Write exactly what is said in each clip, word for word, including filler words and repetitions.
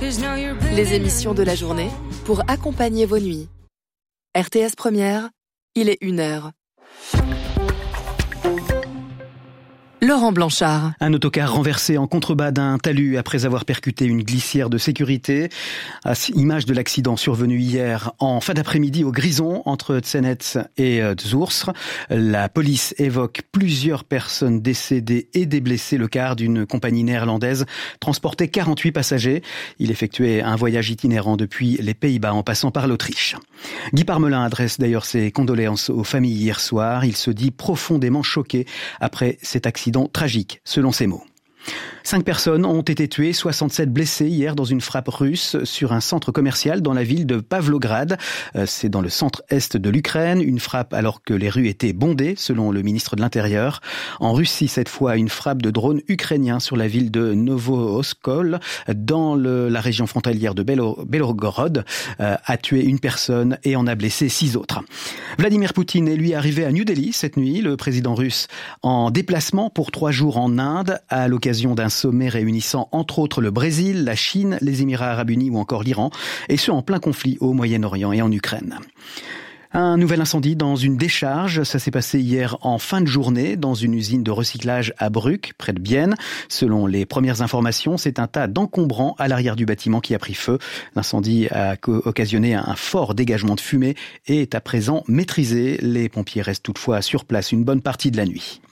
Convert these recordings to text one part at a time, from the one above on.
Les émissions de la journée pour accompagner vos nuits. R T S Première, il est une heure. Laurent Blanchard. Un autocar renversé en contrebas d'un talus après avoir percuté une glissière de sécurité. À image de l'accident survenu hier en fin d'après-midi au Grison entre Tsenetz et Zoursre. La police évoque plusieurs personnes décédées et des blessés. Le car d'une compagnie néerlandaise transportait quarante-huit passagers. Il effectuait un voyage itinérant depuis les Pays-Bas en passant par l'Autriche. Guy Parmelin adresse d'ailleurs ses condoléances aux familles hier soir. Il se dit profondément choqué après cet accident tragique, selon ses mots. Cinq personnes ont été tuées, soixante-sept blessées hier dans une frappe russe sur un centre commercial dans la ville de Pavlograd. C'est dans le centre-est de l'Ukraine. Une frappe alors que les rues étaient bondées, selon le ministre de l'Intérieur. En Russie, cette fois, une frappe de drone ukrainien sur la ville de Novo-Oskol, dans le, la région frontalière de Belgorod, euh, a tué une personne et en a blessé six autres. Vladimir Poutine est lui arrivé à New Delhi cette nuit. Le président russe en déplacement pour trois jours en Inde à l'occasion d'un sommet réunissant entre autres le Brésil, la Chine, les Émirats arabes unis ou encore l'Iran, et ce en plein conflit au Moyen-Orient et en Ukraine. Un nouvel incendie dans une décharge, ça s'est passé hier en fin de journée dans une usine de recyclage à Bruck, près de Bienne. Selon les premières informations, c'est un tas d'encombrants à l'arrière du bâtiment qui a pris feu. L'incendie a occasionné un fort dégagement de fumée et est à présent maîtrisé. Les pompiers restent toutefois sur place une bonne partie de la nuit.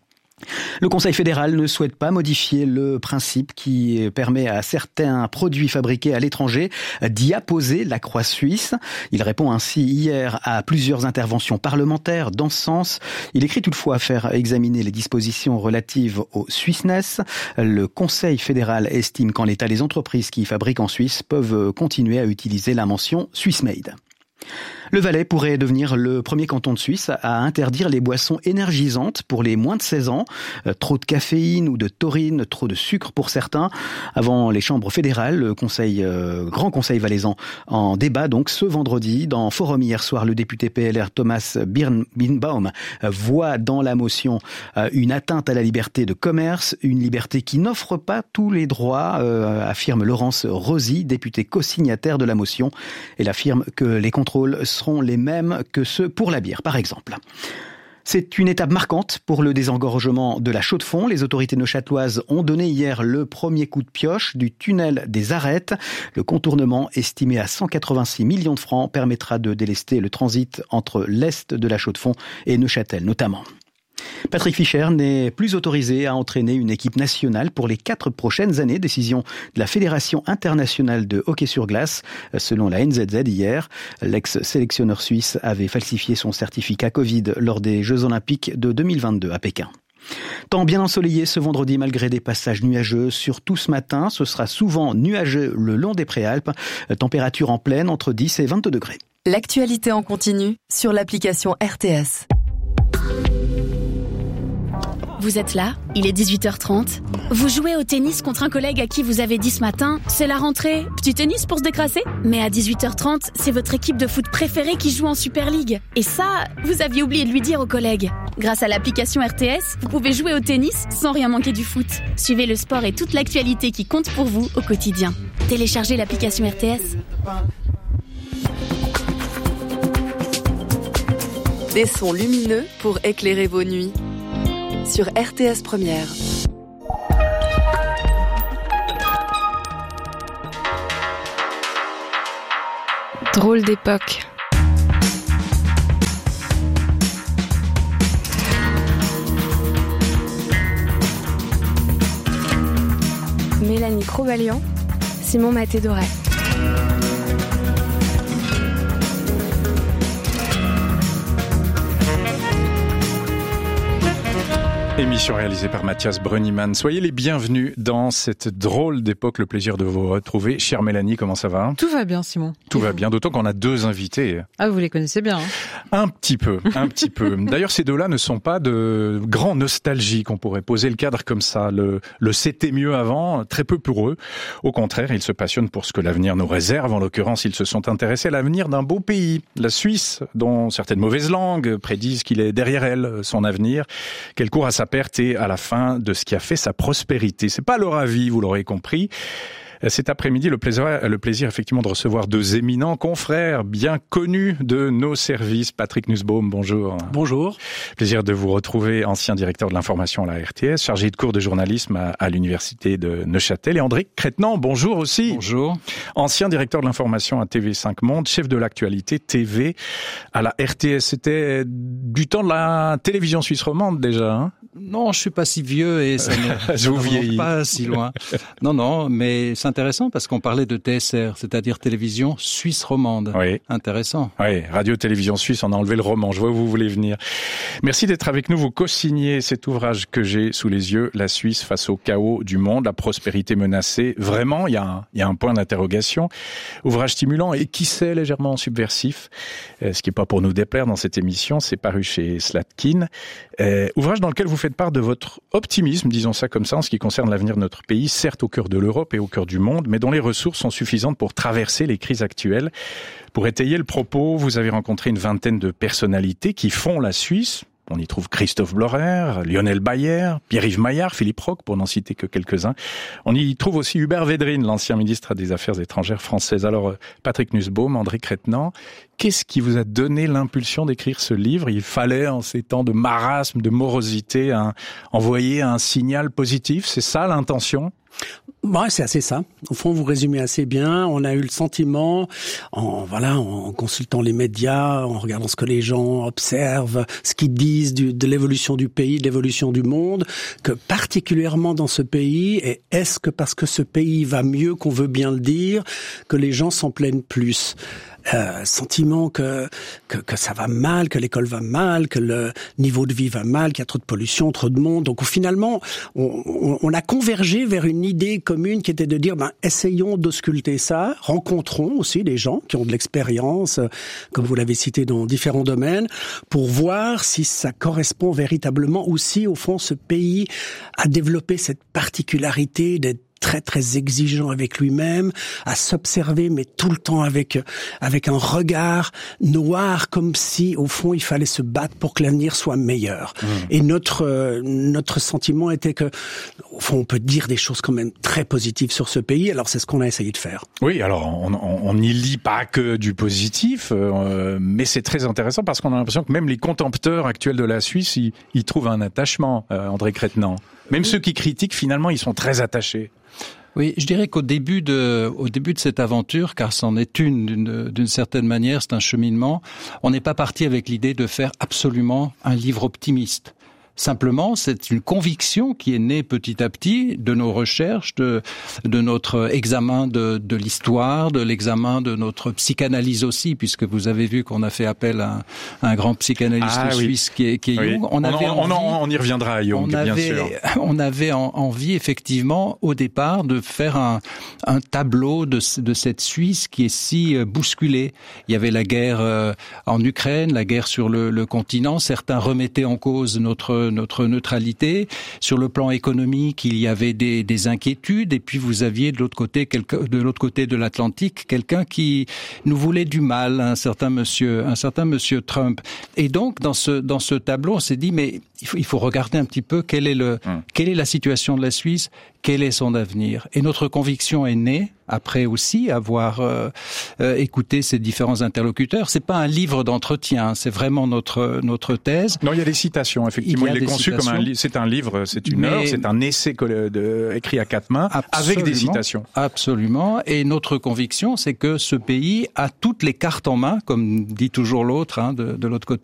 Le Conseil fédéral ne souhaite pas modifier le principe qui permet à certains produits fabriqués à l'étranger d'y apposer la croix suisse. Il répond ainsi hier à plusieurs interventions parlementaires dans ce sens. Il écrit toutefois faire examiner les dispositions relatives au Swissness. Le Conseil fédéral estime qu'en l'état, les entreprises qui fabriquent en Suisse peuvent continuer à utiliser la mention Swiss Made. Le Valais pourrait devenir le premier canton de Suisse à interdire les boissons énergisantes pour les moins de seize ans. Euh, trop de caféine ou de taurine, trop de sucre pour certains. Avant les chambres fédérales, le conseil, euh, Grand Conseil valaisan en débat donc ce vendredi. Dans Forum hier soir, le député P L R Thomas Birnbaum euh, voit dans la motion euh, une atteinte à la liberté de commerce, une liberté qui n'offre pas tous les droits, euh, affirme Laurence Rosy, députée co-signataire de la motion. Elle affirme que les contrôles seront les mêmes que ceux pour la bière, par exemple. C'est une étape marquante pour le désengorgement de la Chaux-de-Fonds. Les autorités neuchâteloises ont donné hier le premier coup de pioche du tunnel des Arêtes. Le contournement, estimé à cent quatre-vingt-six millions de francs, permettra de délester le transit entre l'est de la Chaux-de-Fonds et Neuchâtel notamment. Patrick Fischer n'est plus autorisé à entraîner une équipe nationale pour les quatre prochaines années. Décision de la Fédération internationale de hockey sur glace. Selon la N Z Z hier, l'ex-sélectionneur suisse avait falsifié son certificat Covid lors des Jeux Olympiques de deux mille vingt-deux à Pékin. Temps bien ensoleillé ce vendredi malgré des passages nuageux. Surtout ce matin, ce sera souvent nuageux le long des Préalpes. Température en pleine entre dix et vingt-deux degrés. L'actualité en continu sur l'application R T S. Vous êtes là, il est dix-huit heures trente. Vous jouez au tennis contre un collègue à qui vous avez dit ce matin « C'est la rentrée, petit tennis pour se décrasser ?» Mais à dix-huit heures trente, c'est votre équipe de foot préférée qui joue en Super League. Et ça, vous aviez oublié de lui dire au collègue. Grâce à l'application R T S, vous pouvez jouer au tennis sans rien manquer du foot. Suivez le sport et toute l'actualité qui compte pour vous au quotidien. Téléchargez l'application R T S. Des sons lumineux pour éclairer vos nuits. Sur R T S Première. Drôle d'époque. Mélanie Crobalian, Simon Maté-Doré. Émission réalisée par Mathias Brunniman. Soyez les bienvenus dans cette drôle d'époque. Le plaisir de vous retrouver. Chère Mélanie, comment ça va ? Tout va bien, Simon. Tout va bien, d'autant qu'on a deux invités. Ah, vous les connaissez bien, hein ? Un petit peu, un petit peu. D'ailleurs, ces deux-là ne sont pas de grands nostalgiques. On pourrait poser le cadre comme ça. Le, le c'était mieux avant, très peu pour eux. Au contraire, ils se passionnent pour ce que l'avenir nous réserve. En l'occurrence, ils se sont intéressés à l'avenir d'un beau pays, la Suisse, dont certaines mauvaises langues prédisent qu'il est derrière elle, son avenir, qu'elle court à sa perte et à la fin de ce qui a fait sa prospérité. C'est pas leur avis, vous l'aurez compris. Cet après-midi, le plaisir, le plaisir effectivement de recevoir deux éminents confrères bien connus de nos services. Patrick Nussbaum, bonjour. Bonjour. Plaisir de vous retrouver, ancien directeur de l'information à la R T S, chargé de cours de journalisme à, à l'université de Neuchâtel. Et André Crétenant, bonjour aussi. Bonjour. Ancien directeur de l'information à T V cinq Monde, chef de l'actualité T V à la R T S. C'était du temps de la télévision suisse romande déjà, hein? Non, je suis pas si vieux et ça ne je vous vieillis pas si loin. Non, non, mais c'est intéressant parce qu'on parlait de T S R, c'est-à-dire télévision suisse romande. Oui. Intéressant. Oui, Radio-Télévision Suisse, on a enlevé le roman, je vois où vous voulez venir. Merci d'être avec nous, vous co-signez cet ouvrage que j'ai sous les yeux, La Suisse face au chaos du monde, la prospérité menacée. Vraiment, il y a un, il y a un point d'interrogation. Ouvrage stimulant et qui sait légèrement subversif, euh, ce qui n'est pas pour nous déplaire dans cette émission, c'est paru chez Slatkin. Euh, ouvrage dans lequel vous faites part de votre optimisme, disons ça comme ça, en ce qui concerne l'avenir de notre pays, certes au cœur de l'Europe et au cœur du monde, mais dont les ressources sont suffisantes pour traverser les crises actuelles. Pour étayer le propos, vous avez rencontré une vingtaine de personnalités qui font la Suisse. On y trouve Christophe Blorer, Lionel Bayer, Pierre-Yves Maillard, Philippe Roch, pour n'en citer que quelques-uns. On y trouve aussi Hubert Védrine, l'ancien ministre des Affaires étrangères françaises. Alors, Patrick Nussbaum, André Crétenant, qu'est-ce qui vous a donné l'impulsion d'écrire ce livre? Il fallait, en ces temps de marasme, de morosité, un, envoyer un signal positif. C'est ça l'intention? Ouais, c'est assez ça. Au fond, vous résumez assez bien. On a eu le sentiment, en voilà, en consultant les médias, en regardant ce que les gens observent, ce qu'ils disent du, de l'évolution du pays, de l'évolution du monde, que particulièrement dans ce pays, et est-ce que parce que ce pays va mieux qu'on veut bien le dire, que les gens s'en plaignent plus? Euh, sentiment que, que que ça va mal, que l'école va mal, que le niveau de vie va mal, qu'il y a trop de pollution, trop de monde. Donc finalement, on, on, on a convergé vers une idée commune qui était de dire, ben essayons d'ausculter ça, rencontrons aussi des gens qui ont de l'expérience, comme vous l'avez cité dans différents domaines, pour voir si ça correspond véritablement aussi, au fond, ce pays à développer cette particularité d'être très très exigeant avec lui-même, à s'observer, mais tout le temps avec avec un regard noir, comme si au fond il fallait se battre pour que l'avenir soit meilleur. Mmh. Et notre euh, notre sentiment était que au fond on peut dire des choses quand même très positives sur ce pays. Alors c'est ce qu'on a essayé de faire. Oui, alors on n'y lit pas que du positif, euh, mais c'est très intéressant parce qu'on a l'impression que même les contempteurs actuels de la Suisse, ils, ils trouvent un attachement, euh, André Crétenant. Même oui. Ceux qui critiquent, finalement, ils sont très attachés. Oui, je dirais qu'au début de, au début de cette aventure, car c'en est une d'une, d'une certaine manière, c'est un cheminement, on n'est pas parti avec l'idée de faire absolument un livre optimiste. Simplement, c'est une conviction qui est née petit à petit de nos recherches, de, de notre examen de, de l'histoire, de l'examen de notre psychanalyse aussi, puisque vous avez vu qu'on a fait appel à, à un grand psychanalyste ah, suisse oui. qui est, qui est oui. Jung. On, avait on, envie, on, on y reviendra à Jung, on bien avait, sûr. On avait en, envie, effectivement, au départ, de faire un, un tableau de, de cette Suisse qui est si bousculée. Il y avait la guerre euh, en Ukraine, la guerre sur le, le continent. Certains remettaient en cause notre notre neutralité. Sur le plan économique, il y avait des, des inquiétudes, et puis vous aviez de l'autre côté, quelqu'un, de l'autre côté de l'Atlantique, quelqu'un qui nous voulait du mal, un certain monsieur, un certain monsieur Trump. Et donc, dans ce, dans ce tableau, on s'est dit, mais il faut, il faut regarder un petit peu quelle est le, hum. quelle est la situation de la Suisse, quel est son avenir. Et notre conviction est née, après aussi avoir euh, euh, écouté ces différents interlocuteurs. C'est pas un livre d'entretien, c'est vraiment notre notre thèse. Non, il y a des citations, effectivement. Il, il est conçu citations. comme un livre. C'est un livre, c'est une Mais, œuvre, c'est un essai de, écrit à quatre mains, avec des citations. Absolument. Et notre conviction, c'est que ce pays a toutes les cartes en main, comme dit toujours l'autre, hein, de, de l'autre côté